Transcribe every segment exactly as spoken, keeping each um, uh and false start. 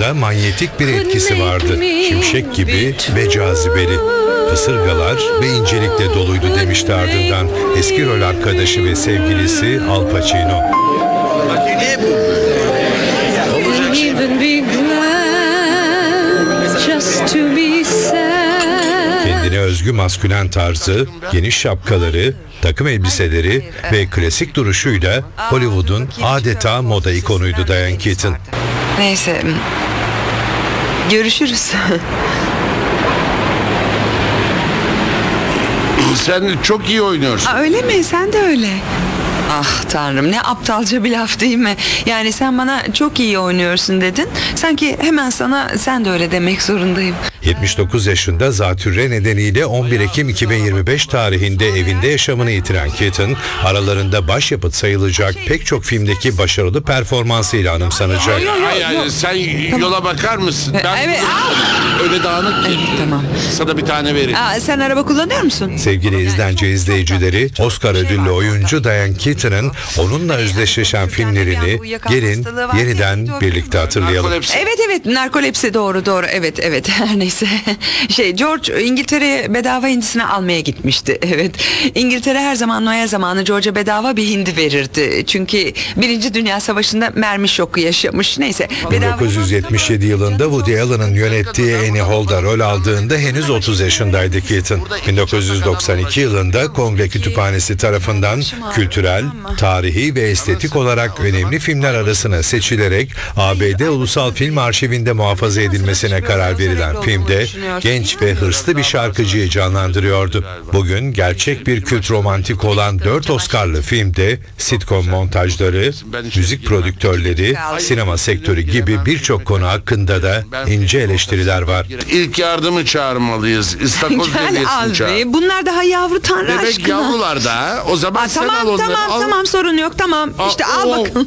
vücudunda manyetik bir etkisi vardı. Şimşek gibi ve cazibeli. Kasırgalar ve incelikle doluydu demişti ardından eski rol arkadaşı ve sevgilisi Al Pacino. Ne bu böyle? Olacak şey. Kendine özgü maskülen tarzı, geniş şapkaları, takım elbiseleri ve klasik duruşuyla Hollywood'un adeta moda ikonuydu Diane Keaton. Neyse. Görüşürüz. Sen çok iyi oynuyorsun. Aa, öyle mi? Sen de öyle. Ah tanrım, ne aptalca bir laf değil mi? Yani sen bana çok iyi oynuyorsun dedin. Sanki hemen sana sen de öyle demek zorundayım. yetmiş dokuz yaşında zatürre nedeniyle on bir Ekim iki bin yirmi beş tarihinde evinde yaşamını yitiren Keaton, aralarında başyapıt sayılacak pek çok filmdeki başarılı performansıyla anımsanacak. Hayır, hayır, sen yola bakar mısın? Ben Evet. öyle dağınık ki. Evet, tamam. Sana bir tane vereyim. Aa, sen araba kullanıyor musun? Sevgili izlence izleyicileri, Oscar ödüllü oyuncu Diane Keaton'ın onunla özdeşleşen filmlerini gelin yeniden birlikte hatırlayalım. Narkolepsi. Evet evet, narkolepsi, doğru doğru, evet evet, her neyse. Şey, George İngiltere'ye bedava hindisini almaya gitmişti, evet. İngiltere her zaman Noel zamanı George'a bedava bir hindi verirdi. Çünkü Birinci Dünya Savaşı'nda mermi şoku yaşamış, neyse. bin dokuz yüz yetmiş yedi yılında Woody Allen'ın yönettiği Annie Hall'da rol aldığında henüz otuz yaşındaydı Keaton. bin dokuz yüz doksan iki yılında Kongre Kütüphanesi tarafından kültürel, tarihi ve estetik olarak önemli filmler arasına seçilerek A B D Ulusal Film Arşivinde muhafaza edilmesine karar verilen filmde genç ve hırslı bir şarkıcıyı canlandırıyordu. Bugün gerçek bir kült romantik olan dört Oscar'lı filmde sitcom montajları, müzik prodüktörleri, sinema sektörü gibi birçok konu hakkında da ince eleştiriler var. İlk yardımı çağırmalıyız. İstakoz Gel devriyesini çağır. abi, bunlar daha yavru, tanrı Bebek aşkına. yavrular da. O zaman Aa, sen tamam al onları. tamam al. tamam, sorun yok, tamam. Aa, İşte al o- bakın.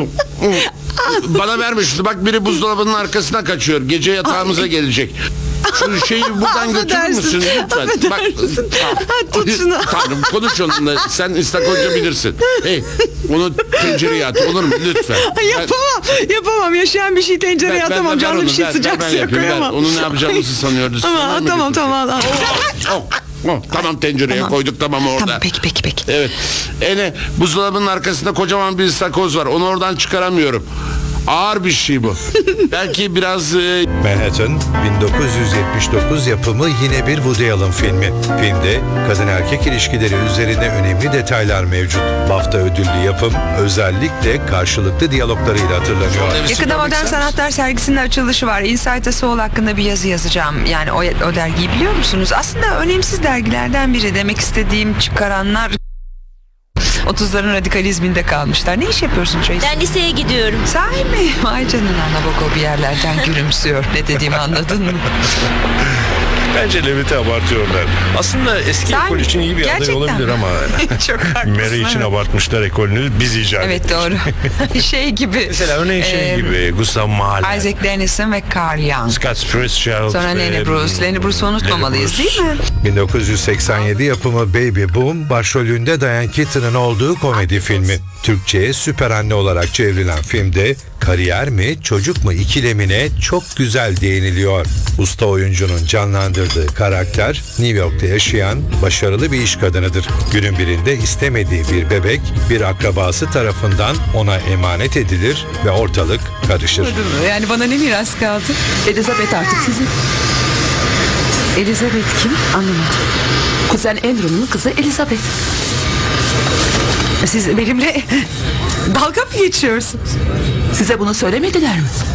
Bana verme şunu. Bak biri buzdolabının arkasına kaçıyor. Gece yatağımıza gelecek. Şu şeyi buradan götürür Affedersin, müsün lütfen? Bak, affedersin. ah, Tut şunu. Tanrım, konuş onunla. Sen istakozca bilirsin. Hey, onu tencereye at, olur mu? Lütfen. Ay, yapamam, yapamam. Yaşayan bir şey tencereye atamam. Canlı bir şey sıcak suya koyamam. Onu ne yapacağımızı sanıyordu. Ama Sana mı tamam götürecek? tamam. al. Oh, oh, tamam, tencereye Tamam. koyduk, tamam orada. Tamam, peki peki peki. Evet. Ene, buzdolabının arkasında kocaman bir istakoz var. Onu oradan çıkaramıyorum. Ağır bir şey bu. Belki biraz... E... Manhattan, bin dokuz yüz yetmiş dokuz yapımı yine bir Woody Allen filmi. Filmde kadın erkek ilişkileri üzerine önemli detaylar mevcut. BAFTA ödüllü yapım özellikle karşılıklı diyaloglarıyla hatırlanıyor. Yakında Modern Sanatlar sergisinin açılışı var. Inside the Soul hakkında bir yazı yazacağım. Yani o, o dergiyi biliyor musunuz? Aslında önemsiz dergilerden biri. Demek istediğim, çıkaranlar otuzların radikalizminde kalmışlar. Ne iş yapıyorsun Tracy? Ben liseye gidiyorum. Sahi mi? Vay canına, Nabokov bir yerlerden gülümsüyor. Ne dediğimi anladın mı? Bence Levit'i abartıyorlar. Aslında eski Sen- ekol için iyi bir aday Gerçekten olabilir mi? ama Çok haklısın. Mary için evet. abartmışlar ekolünü, biz icat Evet, ettik. doğru. Şey gibi. Mesela örneğin şey e, gibi Gustav Mahler, Isaac Dennison ve Carl Jung. Scott Fitzgerald Sonra ve- Lenny Bruce. Lenny Bruce'u unutmamalıyız, Lenny Bruce. değil mi? bin dokuz yüz seksen yedi yapımı Baby Boom, başrolünde Diane Keaton'ın olduğu komedi filmi. Türkçe'ye Süper Anne olarak çevrilen filmde kariyer mi çocuk mu ikilemine çok güzel değiniliyor. Usta oyuncunun canlandırdığı karakter New York'ta yaşayan başarılı bir iş kadınıdır. Günün birinde istemediği bir bebek bir akrabası tarafından ona emanet edilir ve ortalık karışır. Yani bana ne miras kaldı? Elizabeth artık sizin. Elizabeth kim? Anlamadım. Kuzen Andrew'un kızı Elizabeth. Siz benimle dalga mı geçiyorsunuz? Size bunu söylemediler mi?